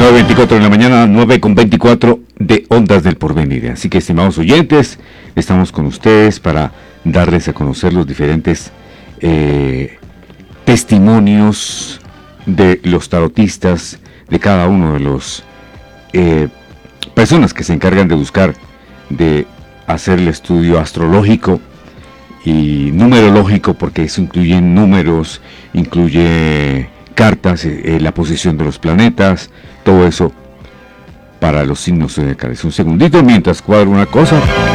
9:24 de la mañana, 9:24 de Ondas del Porvenir. Así que, estimados oyentes, estamos con ustedes para darles a conocer los diferentes testimonios de los tarotistas, de cada uno de los personas que se encargan de buscar, de hacer el estudio astrológico y numerológico, porque eso incluye números, incluye cartas, la posición de los planetas, todo eso para los signos zodiacales. Un segundito mientras cuadro una cosa.